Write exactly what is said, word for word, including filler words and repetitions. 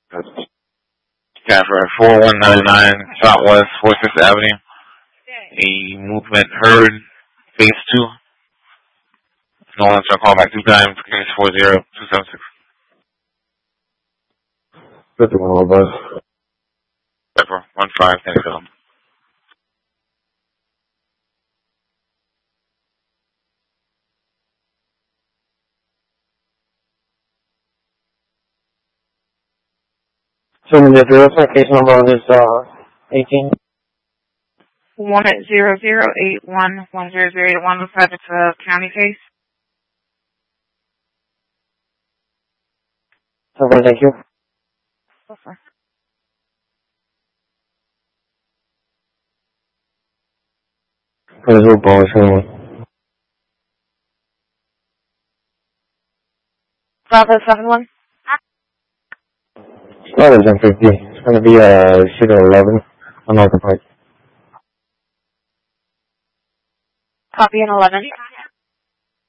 Catherine, four one nine nine Southwest fourth Avenue. A movement heard, phase two. No one shall call back two times, case four zero two seven six. fifty-one on the bus. Pepper, one five, thanks, um. So the verification case number is uh eighteen. One at zero zero eight one one zero zero eight one. Looks like it's a county case. Okay, thank you. Okay. What is your bonus anyway? Bravo seven one. It's not a jump fifty. It's gonna be a shooter eleven on North Pike. Copy an eleven.